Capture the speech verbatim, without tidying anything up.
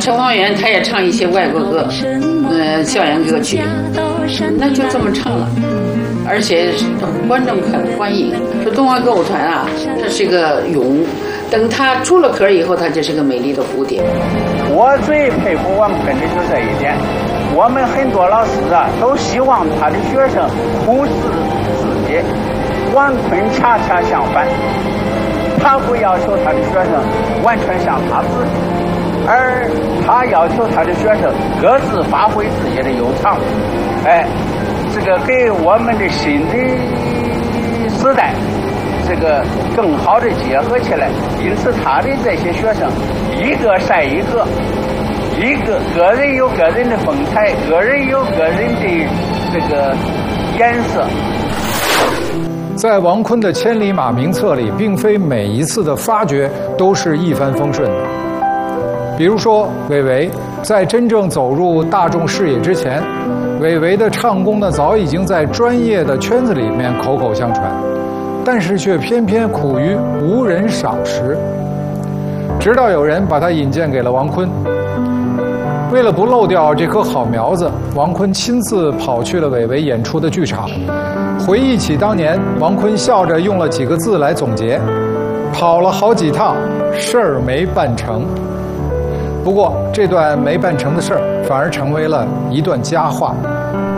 陈方圆他也唱一些外国歌，呃，校园歌曲，那就这么唱了，而且观众很欢迎。说东华歌舞团啊，这是一个俑，等他出了壳以后，他就是个美丽的蝴蝶。 我最佩服王坤的就这一点，我们很多老师啊，都希望他的学生控制自己，王坤恰恰相反，他不要求他的学生完全像他自己，而他要求他的学生各自发挥自己的优长。哎，这个给我们的新的时代这个更好的结合起来，因此他的这些学生一个赛一个，一个个人有个人的风采，个人有个人的这个颜色。 在王坤的千里马名册里，并非每一次的发掘都是一帆风顺的。比如说韦唯在真正走入大众视野之前，韦唯的唱功呢早已经在专业的圈子里面口口相传，但是却偏偏苦于无人赏识。直到有人把他引荐给了王坤，为了不漏掉这棵好苗子，王坤亲自跑去了韦唯演出的剧场，回忆起当年，王坤笑着用了几个字来总结：跑了好几趟，事儿没办成。不过这段没办成的事儿反而成为了一段佳话。